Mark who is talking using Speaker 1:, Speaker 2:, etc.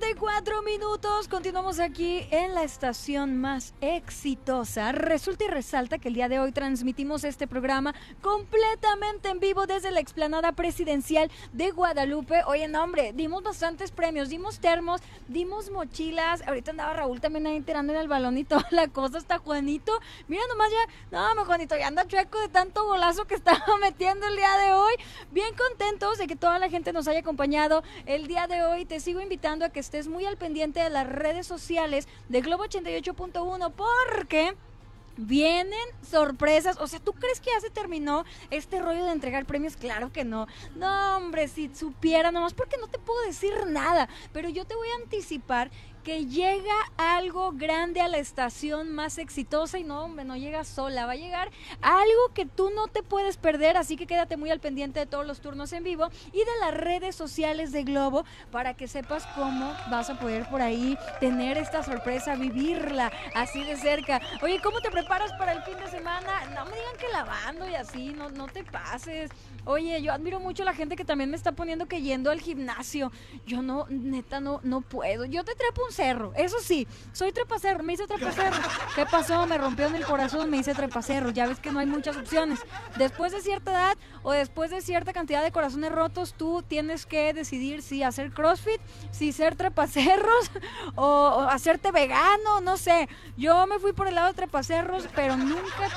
Speaker 1: 8:34. Continuamos aquí en la estación más exitosa. Resulta y resalta que el día de hoy transmitimos este programa completamente en vivo desde la explanada presidencial de Guadalupe. Oye, no, hombre, dimos bastantes premios, dimos termos, dimos mochilas. Ahorita andaba Raúl también ahí tirando en el balón y toda la cosa. Hasta Juanito, mira nomás ya, no, mi Juanito ya anda chueco de tanto golazo que estaba metiendo el día de hoy. Bien contentos de que toda la gente nos haya acompañado el día de hoy. Te sigo invitando a que estés muy al pendiente de las redes sociales de Globo 88.1 porque vienen sorpresas. O sea, ¿tú crees que ya se terminó este rollo de entregar premios? Claro que no. No, hombre, si supiera, nomás porque no te puedo decir nada, pero yo te voy a anticipar que llega algo grande a la estación más exitosa. Y no, hombre, no llega sola, va a llegar algo que tú no te puedes perder, así que quédate muy al pendiente de todos los turnos en vivo y de las redes sociales de Globo para que sepas cómo vas a poder por ahí tener esta sorpresa, vivirla así de cerca. Oye, ¿cómo te preparas para el fin de semana? No me digan que lavando y así, no te pases. Oye, yo admiro mucho a la gente que también me está poniendo que yendo al gimnasio. Yo no, neta, no puedo. Yo te trepo un cerro, eso sí, soy trepacerro, me hice trepacerro. ¿Qué pasó? Me rompieron el corazón, me hice trepacerro. Ya ves que no hay muchas opciones. Después de cierta edad o después de cierta cantidad de corazones rotos, tú tienes que decidir si hacer CrossFit, si ser trepacerros o hacerte vegano, no sé. Yo me fui por el lado de trepacerros, pero nunca